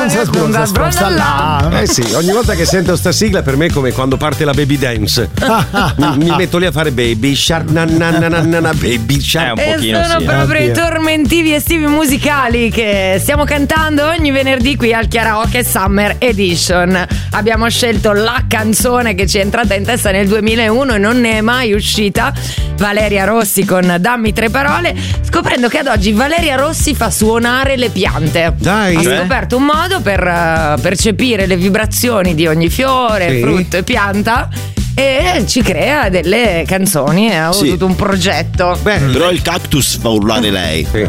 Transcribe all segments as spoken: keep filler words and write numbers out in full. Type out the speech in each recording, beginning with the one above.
Sbronza, sbronza, sbronza là. Eh sì, ogni volta che sento sta sigla per me è come quando parte la baby dance. mi, mi metto lì a fare baby shark, na na na na na, na baby shark. Eh, un pochino e sono sì. proprio eh. i tormentivi estivi musicali che stiamo cantando ogni venerdì qui al Karaoke Summer Edition. Abbiamo scelto la canzone che ci è entrata in testa nel duemilauno e non ne è mai uscita, Valeria Rossi con Dammi tre parole, scoprendo che ad oggi Valeria Rossi fa suonare le piante. Dai. Ha Cioè? scoperto un modo per uh, percepire le vibrazioni di ogni fiore, Sì. frutto e pianta e ci crea delle canzoni. Ha Sì. avuto un progetto. Beh, Però il cactus fa urlare lei. sì.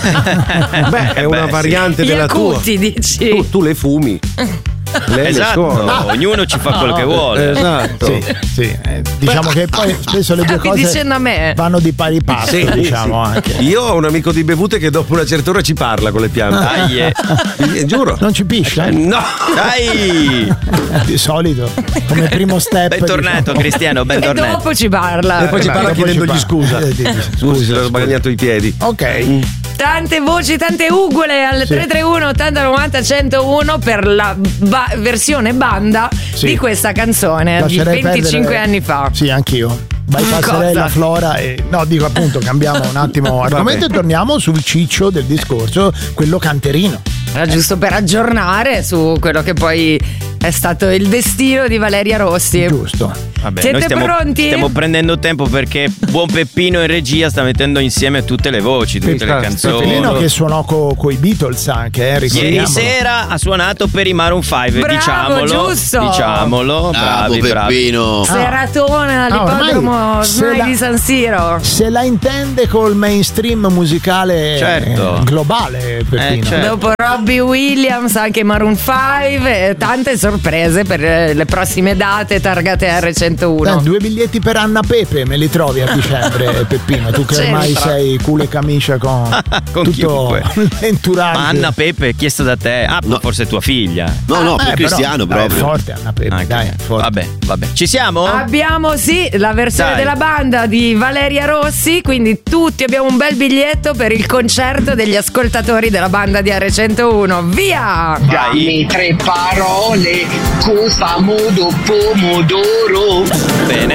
Beh, è una Beh, sì. variante Gli della tua. acuti, dici? Tu, tu le fumi. Lei le Esatto, suona. ognuno ci fa quello che vuole. Esatto. Sì, sì. Eh, diciamo che poi spesso le due Stavi cose dicendo a me. vanno di pari passo, Sì, diciamo sì. anche. Io ho un amico di bevute che dopo una certa ora ci parla con le piante. Dai, eh. Eh, Giuro. Non ci piscia? No. Dai! Di solito, come primo step. Bentornato diciamo. Cristiano, E bentornato. dopo ci parla. E poi ci parla Dopo ci chiedendogli parla. scusa. Eh, dici, Scusi, se l'ho sbagliato i piedi. Ok. Tante voci, tante ugole al Sì. tre tre uno ottanta novanta centouno per la ba- versione banda Sì. di questa canzone Lascerei di venticinque perdere- anni fa. Sì, anch'io. Bypasserei Cosa? la flora e no, dico appunto, cambiamo un attimo argomento e torniamo sul ciccio del discorso, quello canterino. Era giusto per aggiornare su quello che poi è stato il destino di Valeria Rossi. Giusto. Vabbè, Siete noi stiamo, pronti? stiamo prendendo tempo perché buon Peppino in regia sta mettendo insieme tutte le voci, tutte le canzoni. Peppino che suonò con i Beatles anche, eh, Ieri ricordiamolo. sera ha suonato per i Maroon cinque, Bravo, diciamolo. giusto. Diciamolo, Bravo bravi, bravi. Peppino. Seratona Ah, all'ippodromo ormai se Snai la- di San Siro. Se la intende col mainstream musicale Certo. eh, globale, Peppino. Eh, certo. Dopo Robbie Williams, anche Maroon cinque e tante sorprese per eh, le prossime date targate R centouno. Eh, due biglietti per Anna Pepe me li trovi a dicembre, Peppino. Tu che ormai C'entra. sei culo e camicia con, Con tutto chiunque. l'entourage. Ma Anna Pepe chiesto da te. Ah, No. forse tua figlia. No, no, Eh, per però, Cristiano dai, proprio. È forte Anna Pepe, Anche. dai, è forte. Vabbè, vabbè. Ci siamo? Abbiamo sì la versione Dai. della banda di Valeria Rossi, quindi tutti abbiamo un bel biglietto per il concerto degli ascoltatori della banda di R centouno. Via! Dammi tre parole, cosa modo pomodoro. Bene.